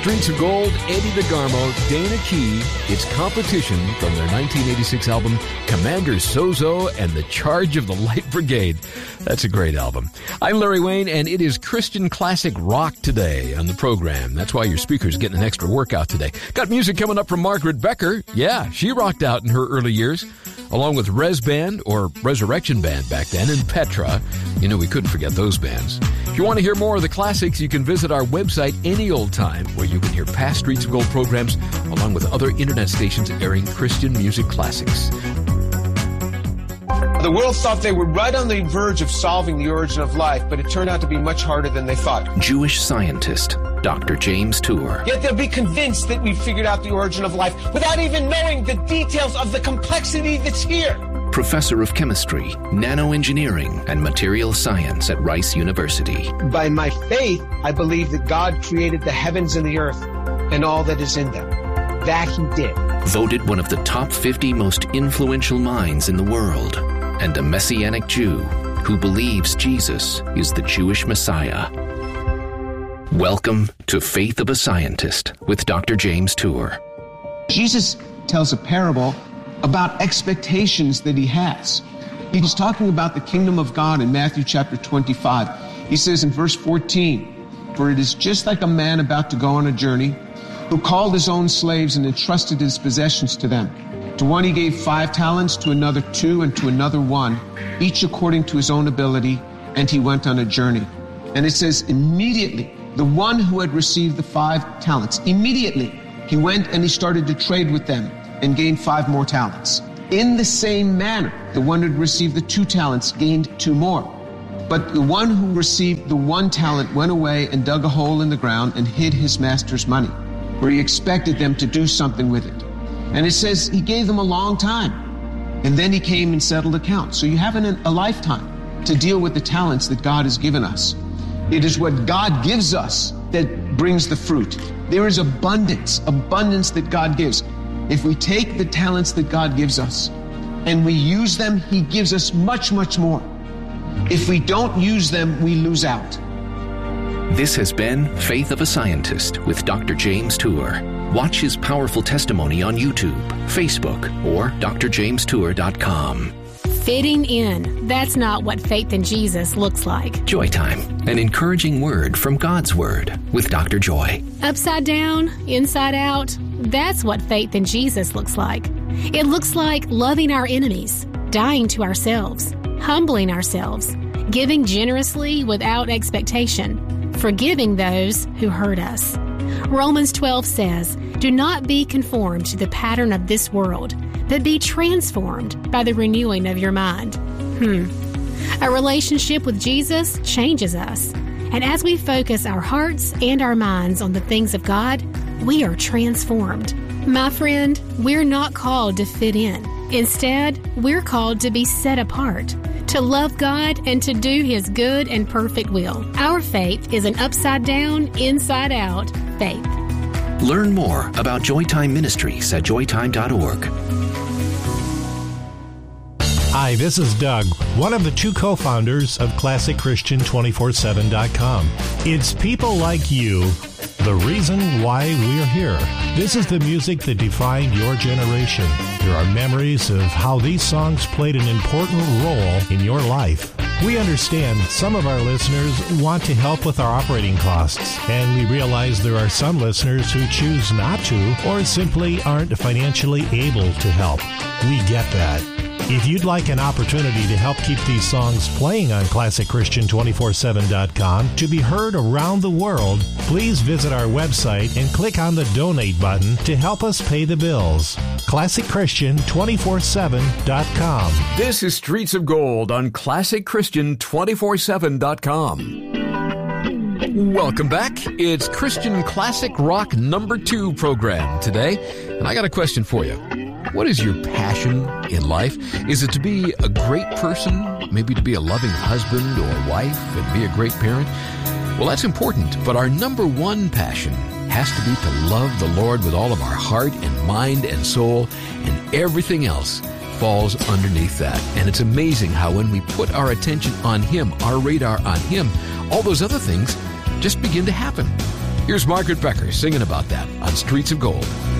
Streets of Gold, Eddie DeGarmo, Dana Key. It's Competition from their 1986 album, Commander Sozo and the Charge of the Light Brigade. That's a great album. I'm Larry Wayne, and it is Christian Classic Rock today on the program. That's why your speaker's getting an extra workout today. Got music coming up from Margaret Becker. Yeah, she rocked out in her early years, along with Res Band, or Resurrection Band back then, and Petra. You know, we couldn't forget those bands. If you want to hear more of the classics, you can visit our website any old time, where you can hear past Streets of Gold programs, along with other internet stations airing Christian music classics. The world thought they were right on the verge of solving the origin of life, but it turned out to be much harder than they thought. Jewish scientist Dr. James Tour. Yet they'll be convinced that we've figured out the origin of life without even knowing the details of the complexity that's here. Professor of Chemistry, Nanoengineering, and Material Science at Rice University. By my faith, I believe that God created the heavens and the earth and all that is in them. That he did. Voted one of the top 50 most influential minds in the world, and a Messianic Jew who believes Jesus is the Jewish Messiah. Welcome to Faith of a Scientist with Dr. James Tour. Jesus tells a parable about expectations that he has. He's talking about the kingdom of God in Matthew chapter 25. He says in verse 14, "For it is just like a man about to go on a journey, who called his own slaves and entrusted his possessions to them. To one he gave 5 talents, to another 2, and to another 1, each according to his own ability, and he went on a journey." And it says, immediately, the one who had received the 5 talents, immediately he went and he started to trade with them and gained 5 more talents. In the same manner, the one who had received the 2 talents gained 2 more. But the one who received the 1 talent went away and dug a hole in the ground and hid his master's money, where he expected them to do something with it. And it says he gave them a long time, and then he came and settled accounts. So you have a lifetime to deal with the talents that God has given us. It is what God gives us that brings the fruit. There is abundance that God gives. If we take the talents that God gives us and we use them, he gives us much, much more. If we don't use them, we lose out. This has been Faith of a Scientist with Dr. James Tour. Watch his powerful testimony on YouTube, Facebook, or drjamestour.com. Fitting in. That's not what faith in Jesus looks like. Joy Time, an encouraging word from God's Word with Dr. Joy. Upside down, inside out. That's what faith in Jesus looks like. It looks like loving our enemies, dying to ourselves, humbling ourselves, giving generously without expectation, forgiving those who hurt us. Romans 12 says, "Do not be conformed to the pattern of this world, but be transformed by the renewing of your mind." A relationship with Jesus changes us. And as we focus our hearts and our minds on the things of God, we are transformed. My friend, we're not called to fit in. Instead, we're called to be set apart, to love God and to do His good and perfect will. Our faith is an upside-down, inside-out faith. Learn more about Joytime Ministries at joytime.org. Hi, this is Doug, one of the 2 co-founders of ClassicChristian247.com. It's people like you, the reason why we're here. This is the music that defined your generation. There are memories of how these songs played an important role in your life. We understand some of our listeners want to help with our operating costs, and we realize there are some listeners who choose not to or simply aren't financially able to help. We get that. If you'd like an opportunity to help keep these songs playing on ClassicChristian247.com to be heard around the world, please visit our website and click on the Donate button to help us pay the bills. ClassicChristian247.com. This is Streets of Gold on ClassicChristian247.com. Welcome back. It's Christian Classic Rock number 2 program today, and I got a question for you. What is your passion in life? Is it to be a great person, maybe to be a loving husband or wife and be a great parent? Well, that's important, but our number 1 passion has to be to love the Lord with all of our heart and mind and soul, and everything else falls underneath that. And it's amazing how when we put our attention on Him, our radar on Him, all those other things just begin to happen. Here's Margaret Becker singing about that on Streets of Gold.